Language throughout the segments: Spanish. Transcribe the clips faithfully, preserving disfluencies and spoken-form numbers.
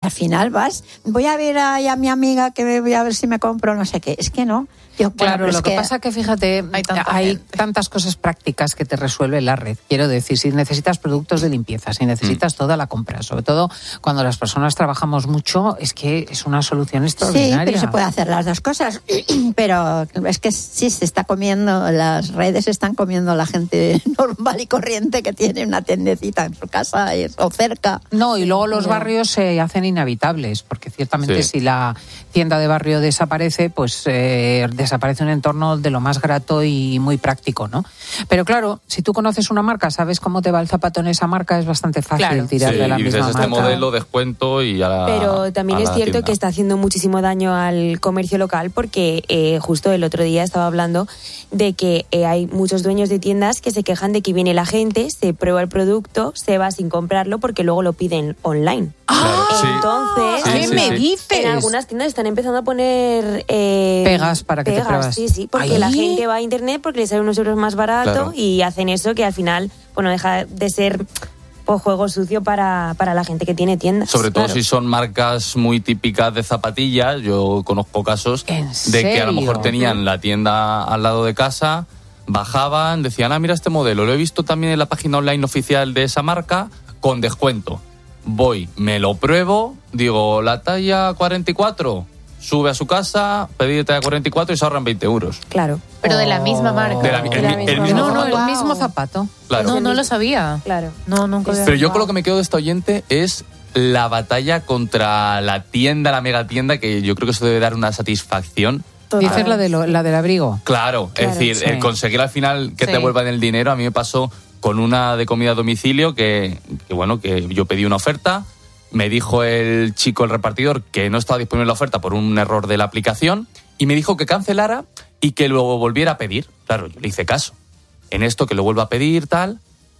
Al final vas, voy a ver a, a mi amiga que voy a ver si me compro no sé qué. Es que no. Yo, claro, bueno, lo que, que pasa que, fíjate, hay, hay tantas cosas prácticas que te resuelve la red. Quiero decir, si necesitas productos de limpieza, si necesitas mm. toda la compra, sobre todo cuando las personas trabajamos mucho, es que es una solución extraordinaria. Sí, pero se puede hacer las dos cosas. Pero es que sí, se está comiendo, las redes están comiendo a la gente normal y corriente que tiene una tiendecita en su casa o cerca. No, y luego los barrios se hacen inhabitables, porque ciertamente sí. si la tienda de barrio desaparece, pues eh, desaparece un entorno de lo más grato y muy práctico, ¿no? Pero claro, si tú conoces una marca, sabes cómo te va el zapato en esa marca, es bastante fácil claro. tirar sí, de la y misma dices, marca. Este modelo, descuento y a la Pero también a es la cierto tienda. que está haciendo muchísimo daño al comercio local porque eh, justo el otro día estaba hablando de que eh, hay muchos dueños de tiendas que se quejan de que viene la gente, se prueba el producto, se va sin comprarlo porque luego lo piden online. ¡Ah! Entonces, ¿qué sí, me sí. dices? En algunas tiendas están empezando a poner eh, pegas para que pegas, te pruebas. Sí, sí, porque Ay. la gente va a internet porque les sale unos euros más barato Claro. y hacen eso que al final, bueno, deja de ser pues, juego sucio para, para la gente que tiene tiendas. Sobre todo claro. si son marcas muy típicas de zapatillas. Yo conozco casos ¿En de que a lo serio? mejor tenían la tienda al lado de casa, bajaban, decían, ah, mira este modelo, lo he visto también en la página online oficial de esa marca con descuento. Voy, me lo pruebo, digo, la talla cuarenta y cuatro, sube a su casa, pedir talla cuarenta y cuatro y se ahorran veinte euros. Claro. Pero de la misma marca. De la- De el, la el misma mismo No, no, zapato. el mismo zapato. Claro. No, no lo sabía. Claro. No, nunca había Pero yo wow. con lo que me quedo de esta oyente es la batalla contra la tienda, la mega tienda, que yo creo que eso debe dar una satisfacción. Dices la, de lo, la del abrigo. Claro, Claro, es decir, sí. el conseguir al final que Sí. te devuelvan el dinero. A mí me pasó con una de comida a domicilio que, que, bueno, que yo pedí una oferta, me dijo el chico, el repartidor, que no estaba disponible la oferta por un error de la aplicación y me dijo que cancelara y que luego volviera a pedir. Claro, yo le hice caso. En esto que lo vuelva a pedir, tal...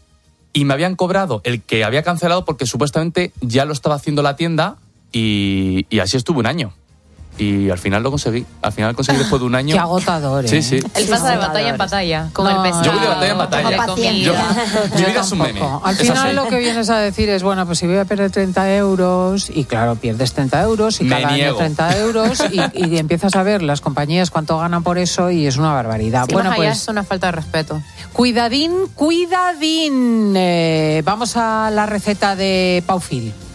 Y me habían cobrado el que había cancelado porque supuestamente ya lo estaba haciendo la tienda y, y así estuve un año. Y al final lo conseguí. Al final conseguí después de un año. Qué agotador, ¿eh? Sí, sí. Él pasa de batalla en batalla con No, el pesado. Yo voy de batalla en batalla. de comida. Yo, mi Yo vida es un meme. tampoco. Al Es final así. lo que vienes a decir es, bueno, pues si voy a perder treinta euros, y claro, pierdes treinta euros, y Me cada niego. año treinta euros, y, y empiezas a ver las compañías cuánto ganan por eso, y es una barbaridad. Sí, bueno, más allá pues es una falta de respeto. cuidadín, cuidadín. Eh, vamos a la receta de Paufil.